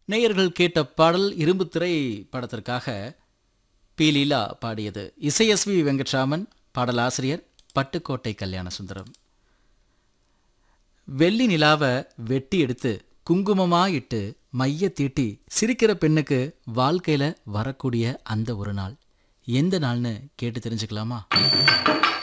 நேயர்கள் கேட்ட பாடல் இரும்பு திரை படத்திற்காக பி லீலா பாடியது. இசை எஸ்.வி. வெங்கட்ராமன், பாடலாசிரியர் பட்டுக்கோட்டை கல்யாண சுந்தரம். வெள்ளி நிலாவ வெட்டி எடுத்து குங்குமமா இட்டு மைய தீட்டி சிரிக்கிற பெண்ணுக்கு வாழ்க்கையில வரக்கூடிய அந்த ஒரு நாள் எந்த நாள்னு கேட்டு தெரிஞ்சுக்கலாமா?